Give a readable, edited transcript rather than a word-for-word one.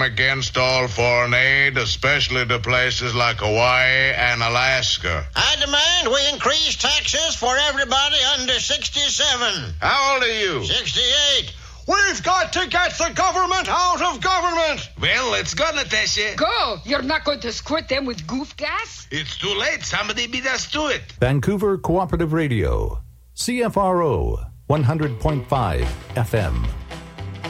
against all foreign aid, especially to places like Hawaii and Alaska. I demand we increase taxes for everybody under 67. How old are you? 68. We've got to get the government out of government. Well, let's go, Natasha. Go. You're not going to squirt them with goof gas? It's too late. Somebody beat us to it. Vancouver Cooperative Radio. CFRO 100.5 FM.